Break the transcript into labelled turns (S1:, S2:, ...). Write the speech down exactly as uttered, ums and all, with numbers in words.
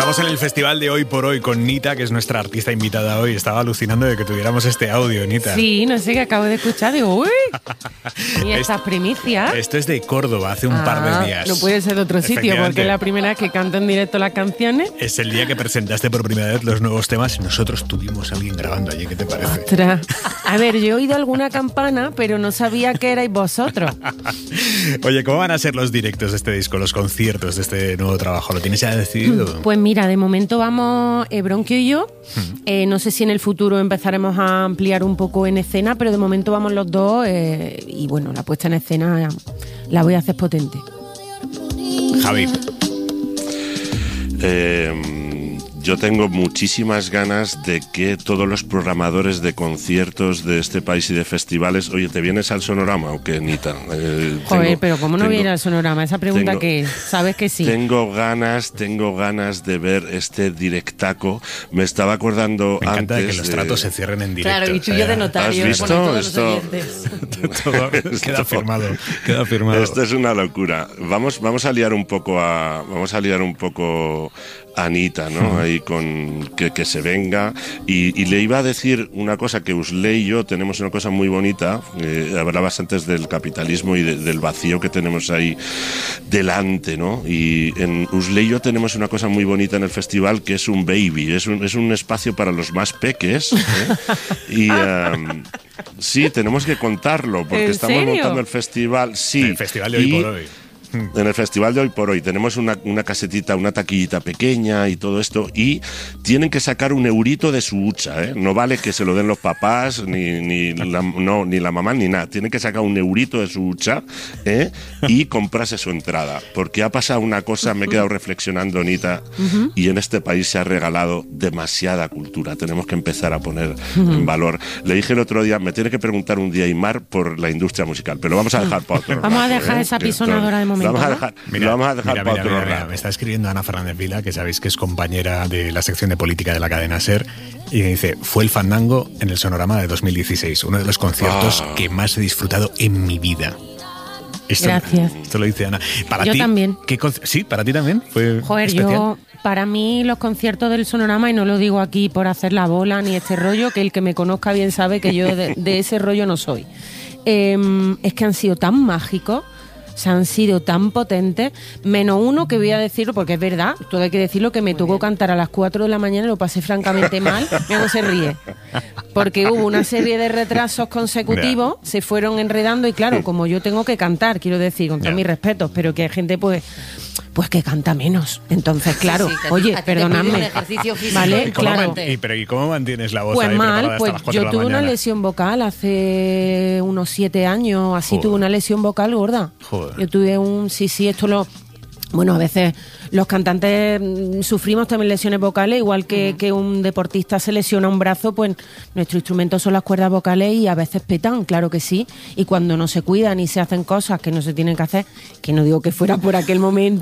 S1: Estamos en el festival de Hoy por Hoy con Nita, que es nuestra artista invitada hoy. Estaba alucinando de que tuviéramos este audio, Nita.
S2: Sí, no sé, que acabo de escuchar. Digo, uy, y estas primicias.
S1: Esto es de Córdoba, hace un
S2: ah,
S1: par de días.
S2: No puede ser de otro sitio, porque es la primera vez que canto en directo las canciones.
S1: Es el día que presentaste por primera vez los nuevos temas. Nosotros tuvimos a alguien grabando allí, ¿qué te parece?
S2: Ostras. A ver, yo he oído alguna campana, pero no sabía que erais vosotros.
S1: Oye, ¿cómo van a ser los directos de este disco, los conciertos de este nuevo trabajo? ¿Lo tienes ya decidido?
S2: Pues mira, de momento vamos eh, Bronquio y yo. Hmm. Eh, no sé si en el futuro empezaremos a ampliar un poco en escena, pero de momento vamos los dos eh, y bueno, la puesta en escena la voy a hacer potente.
S1: Javi.
S3: Eh... Yo tengo muchísimas ganas de que todos los programadores de conciertos de este país y de festivales... Oye, ¿te vienes al Sonorama o qué, Nita?
S2: Eh, Joder, tengo, pero ¿cómo no viene al Sonorama? Esa pregunta
S3: tengo,
S2: que sabes que sí.
S3: Tengo ganas, tengo ganas de ver este directaco. Me estaba acordando
S1: Me encanta
S3: antes
S1: de que los
S3: de...
S1: tratos se cierren en directo.
S2: Claro, y tú y yo de notario.
S3: ¿Has visto? Esto,
S1: Todo queda firmado, queda firmado.
S3: Esto es una locura. Vamos, vamos a liar un poco a... Vamos a liar un poco... Anita, ¿no? Ahí con que, que se venga. Y, y le iba a decir una cosa, que Usley y yo tenemos una cosa muy bonita. Eh, hablabas antes del capitalismo y de, del vacío que tenemos ahí delante, ¿no? Y en Usley y yo tenemos una cosa muy bonita en el festival, que es un baby. Es un, es un espacio para los más peques. ¿eh? Y um, sí, tenemos que contarlo, porque estamos
S2: serio?
S3: montando el festival. Sí.
S1: El festival de Hoy
S3: y,
S1: por Hoy.
S3: En el festival de Hoy por Hoy tenemos una, una casetita, una taquillita pequeña y todo esto, y tienen que sacar un eurito de su hucha, ¿eh? No vale que se lo den los papás, ni, ni, la, no, ni la mamá, ni nada. Tienen que sacar un eurito de su hucha, ¿eh? Y comprarse su entrada. Porque ha pasado una cosa, me he quedado reflexionando, Anita, uh-huh. y en este país se ha regalado demasiada cultura. Tenemos que empezar a poner uh-huh. en valor. Le dije el otro día, me tiene que preguntar un día Aymar por la industria musical, pero lo vamos a dejar para otro
S2: Vamos
S3: rato,
S2: a dejar
S3: ¿eh?
S2: esa pisonadora de momento.
S3: Lo vamos a dejar,
S1: mira,
S3: lo vamos a dejar
S1: mira,
S3: para
S1: mira,
S3: otro
S1: mira, mira,
S3: rato.
S1: me está escribiendo Ana Fernández Vila, que sabéis que es compañera de la sección de política de la cadena SER, y me dice, fue el Fandango en el Sonorama de dos mil dieciséis, uno de los conciertos ah. que más he disfrutado en mi vida. Esto,
S2: Gracias.
S1: Esto lo dice Ana. Para
S2: yo
S1: ti,
S2: también.
S1: ¿qué conci- sí, para ti también fue
S2: Joder,
S1: especial.
S2: yo, para mí los conciertos del Sonorama, y no lo digo aquí por hacer la bola ni este rollo, que el que me conozca bien sabe que yo de, de ese rollo no soy. Eh, es que han sido tan mágicos. O sea, han sido tan potentes, menos uno que voy a decirlo, porque es verdad, todo hay que decirlo, que me tocó cantar a las cuatro de la mañana y lo pasé francamente mal. Ya no se ríe. Porque hubo una serie de retrasos consecutivos, yeah. se fueron enredando y claro, como yo tengo que cantar, quiero decir, con todos yeah. mis respetos, pero que hay gente pues pues que canta menos. Entonces, claro, sí, sí, oye, perdonadme. Vale,
S1: ¿Y cómo,
S2: claro.
S1: Y, pero ¿y cómo mantienes la voz
S2: pues
S1: ahí
S2: mal,
S1: preparada
S2: pues
S1: hasta las cuatro
S2: yo
S1: de la
S2: tuve
S1: mañana?
S2: Una lesión vocal hace unos siete años, así Joder. tuve una lesión vocal gorda.
S1: Joder.
S2: Yo tuve un, sí, sí, esto lo... Bueno, a veces los cantantes sufrimos también lesiones vocales, igual que, uh-huh. que un deportista se lesiona un brazo, pues nuestro instrumento son las cuerdas vocales y a veces petan, claro que sí. Y cuando no se cuidan y se hacen cosas que no se tienen que hacer, que no digo que fuera por aquel momento,